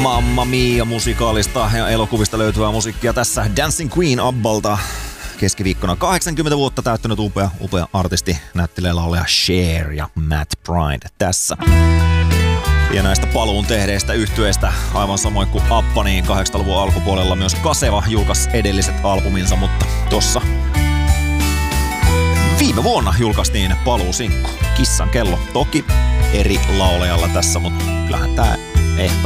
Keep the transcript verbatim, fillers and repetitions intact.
Mamma Mia musikaalista ja elokuvista löytyvää musiikkia tässä Dancing Queen Abbalta. Keskiviikkona kahdeksankymmentä vuotta täyttänyt upea, upea artisti, näyttelee laulaja Cher ja Matt Pride tässä. Ja näistä paluun tehdeistä yhtyeistä, aivan samoin kuin Abba, niin kahdeksankymmentäluvun alkupuolella myös Kaseva julkaisi edelliset albuminsa, mutta tossa viime vuonna julkaistiin paluusinkku Kissan kello. Toki eri laulajalla tässä, mutta kyllähän tää ehtaa